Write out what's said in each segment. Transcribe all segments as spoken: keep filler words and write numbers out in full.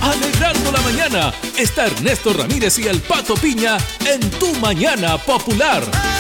Alegrando la mañana está Ernesto Ramírez y el Pato Piña en Tu Mañana Popular.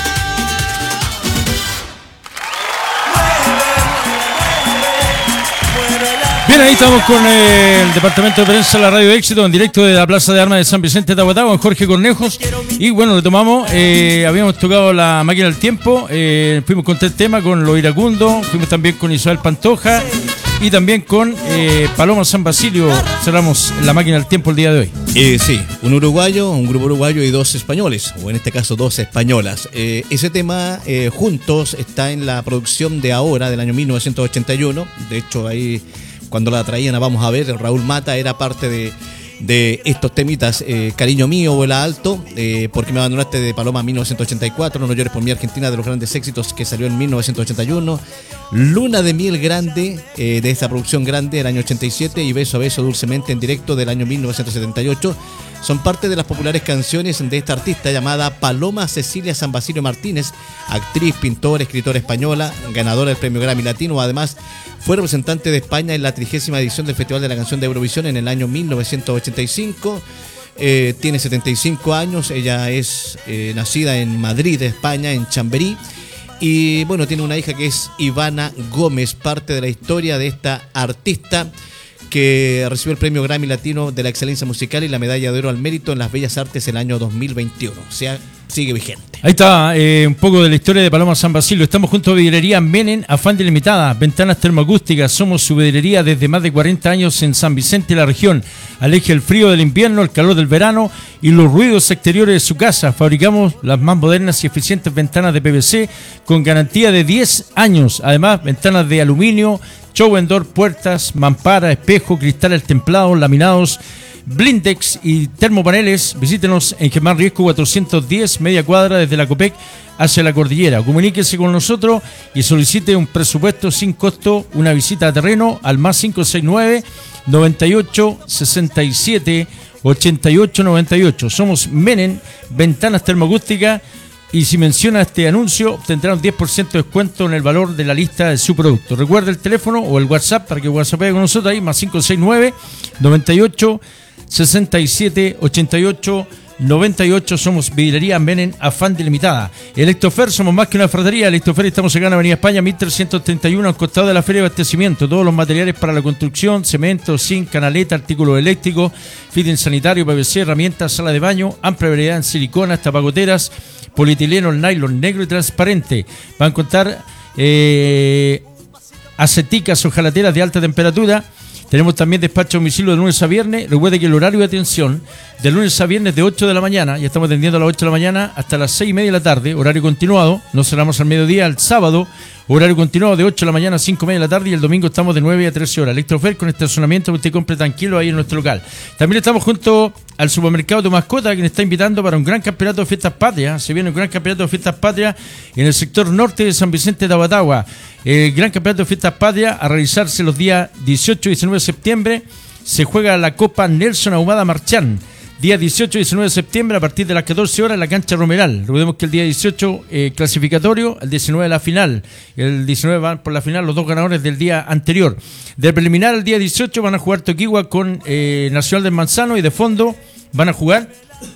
Bien, ahí estamos con eh, el departamento de prensa de la Radio Éxito en directo de la Plaza de Armas de San Vicente de Aguatá con Jorge Cornejos. Y bueno, retomamos, eh, habíamos tocado la máquina del tiempo, eh, fuimos con tres temas, con Los Iracundos, fuimos también con Isabel Pantoja y también con eh, Paloma San Basilio. Cerramos la máquina del tiempo el día de hoy. Eh, sí, un uruguayo, un grupo uruguayo y dos españoles, o en este caso dos españolas. Eh, ese tema eh, juntos está en la producción de Ahora, del año mil novecientos ochenta y uno. De hecho, ahí cuando la traían a Vamos a Ver, Raúl Mata era parte de, de estos temitas. eh, Cariño Mío, Vuela Alto, eh, Porque me abandonaste, de Paloma, mil novecientos ochenta y cuatro. No llores por mi Argentina, de los grandes éxitos, que salió en mil novecientos ochenta y uno. Luna de Miel Grande, eh, de esta producción grande del año ochenta y siete, y Beso a Beso Dulcemente en directo del año mil novecientos setenta y ocho. Son parte de las populares canciones de esta artista llamada Paloma Cecilia San Basilio Martínez, actriz, pintora, escritora española, ganadora del premio Grammy Latino. Además, fue representante de España en la trigésima edición del Festival de la Canción de Eurovisión en el año mil novecientos ochenta y cinco. Eh, tiene setenta y cinco años, ella es eh, nacida en Madrid, España, en Chamberí. Y bueno, tiene una hija que es Ivana Gómez, parte de la historia de esta artista que recibió el premio Grammy Latino de la excelencia musical y la medalla de oro al mérito en las bellas artes el año dos mil veintiuno. O sea, sigue vigente. Ahí está, eh, un poco de la historia de Paloma San Basilio. Estamos junto a Vidrería Menem, afán de limitada, ventanas termoacústicas. Somos su vidrería desde más de cuarenta años en San Vicente y la región. Aleje el frío del invierno, el calor del verano y los ruidos exteriores de su casa. Fabricamos las más modernas y eficientes ventanas de P V C con garantía de diez años. Además, ventanas de aluminio, show and door, puertas, mampara, espejo, cristales templados, laminados, blindex y termopaneles. Visítenos en Germán Riesco cuatrocientos diez, media cuadra desde la Copec hacia la cordillera. Comuníquese con nosotros y solicite un presupuesto sin costo, una visita a terreno al más cinco seis nueve, noventa y ocho, sesenta y siete, ochenta y ocho noventa y ocho. Somos Menem, ventanas termoacústicas. Y si menciona este anuncio, obtendrá un diez por ciento de descuento en el valor de la lista de su producto. Recuerda el teléfono o el WhatsApp para que WhatsAppee con nosotros ahí, más cinco seis nueve, noventa y ocho, sesenta y siete, ochenta y ocho noventa y ocho. Somos Vidrería Menem, afán de limitada. Electrofer, somos más que una ferretería. Electrofer, estamos acá en Avenida España mil trescientos treinta y uno, al costado de la Feria de Abastecimiento. Todos los materiales para la construcción: cemento, zinc, canaleta, artículos eléctricos, fitting sanitario, P V C, herramientas, sala de baño, amplia variedad en siliconas, tapagoteras, polietileno, nylon negro y transparente. Va a encontrar eh, aceticas, hojalateras de alta temperatura. Tenemos también despacho a domicilio de lunes a viernes. Recuerde que el horario de atención de lunes a viernes de ocho de la mañana, ya estamos atendiendo a las ocho de la mañana hasta las seis y media de la tarde, horario continuado. Nos cerramos al mediodía. El sábado, horario continuado de ocho de la mañana a cinco y media de la tarde, y el domingo estamos de nueve a trece horas. Electrofer, con estacionamiento que usted compre tranquilo ahí en nuestro local. También estamos junto al supermercado Tu Mascota, quien está invitando para un gran campeonato de fiestas patrias. Se viene un gran campeonato de fiestas patrias en el sector norte de San Vicente de Aguatagua. El gran campeonato de fiestas patrias a realizarse los días dieciocho y diecinueve de septiembre. Se juega la Copa Nelson Ahumada Marchán. Día dieciocho y diecinueve de septiembre a partir de las catorce horas en la cancha Romeral. Recordemos que el día dieciocho eh, clasificatorio, el diecinueve la final. El diecinueve van por la final los dos ganadores del día anterior. Del preliminar el día dieciocho van a jugar Toquigua con eh, Nacional del Manzano, y de fondo van a jugar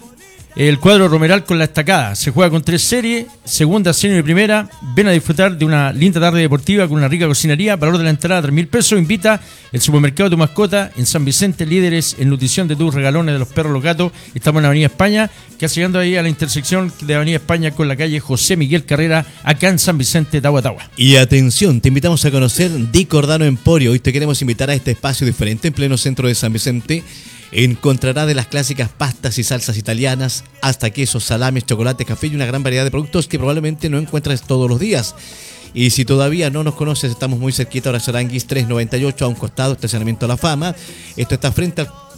el cuadro Romeral con La Estacada. Se juega con tres series, segunda, senior y primera. Ven a disfrutar de una linda tarde deportiva con una rica cocinería. Valor de la entrada tres mil pesos. Invita el supermercado Tu Mascota en San Vicente, líderes en nutrición de tus regalones de los perros, los gatos. Estamos en Avenida España, casi llegando ahí a la intersección de Avenida España con la calle José Miguel Carrera, acá en San Vicente de Aguatagua. Y atención, te invitamos a conocer Di Cordano Emporio. Hoy te queremos invitar a este espacio diferente en pleno centro de San Vicente. Encontrará de las clásicas pastas y salsas italianas hasta quesos, salames, chocolates, café y una gran variedad de productos que probablemente no encuentres todos los días. Y si todavía no nos conoces, estamos muy cerquita, Horacio Aranguis trescientos noventa y ocho, a un costado, estacionamiento La Fama. Esto está frente al